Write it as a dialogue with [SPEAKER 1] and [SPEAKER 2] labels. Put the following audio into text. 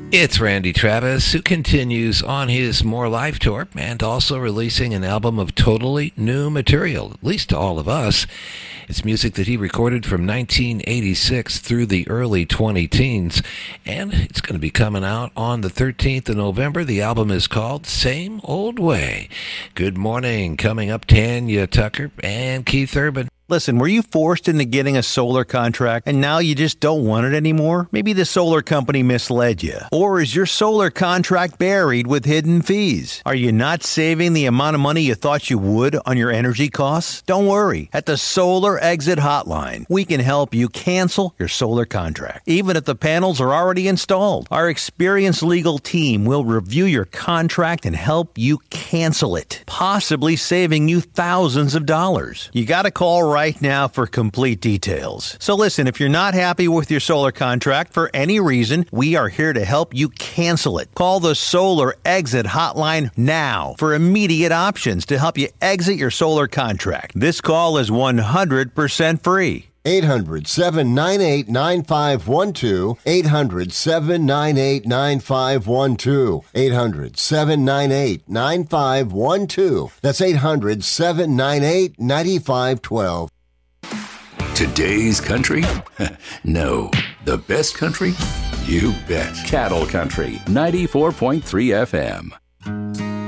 [SPEAKER 1] It's Randy Travis, who continues on his More Life tour and also releasing an album of totally new material, at least to all of us. It's music that he recorded from 1986 through the early 20-teens, and it's going to be coming out on the 13th of November. The album is called Same Old Way. Good morning. Coming up, Tanya Tucker and Keith Urban.
[SPEAKER 2] Listen, were you forced into getting a solar contract and now you just don't want it anymore? Maybe the solar company misled you. Or is your solar contract buried with hidden fees? Are you not saving the amount of money you thought you would on your energy costs? Don't worry. At the Solar Exit Hotline, we can help you cancel your solar contract, even if the panels are already installed. Our experienced legal team will review your contract and help you cancel it, possibly saving you thousands of dollars. You got to call right now for complete details. So listen, if you're not happy with your solar contract for any reason, we are here to help you cancel it. Call the Solar Exit Hotline now for immediate options to help you exit your solar contract. This call is 100% free.
[SPEAKER 3] 800-798-9512. 800-798-9512. 800-798-9512. That's 800-798-9512.
[SPEAKER 4] Today's country? No. The best country? You bet. Cattle Country, 94.3 FM.